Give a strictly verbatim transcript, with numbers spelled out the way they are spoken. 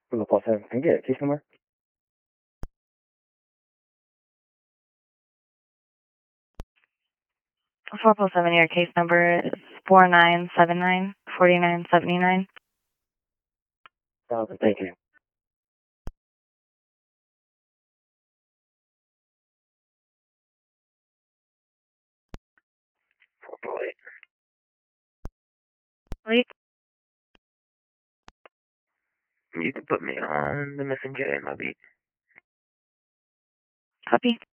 four four seven, can I get a case number? four four seven, your case number is four nine seven nine, four nine seven nine. Thousand, thank you. four four eight. Wait. You can put me on the messenger in my beat. Copy.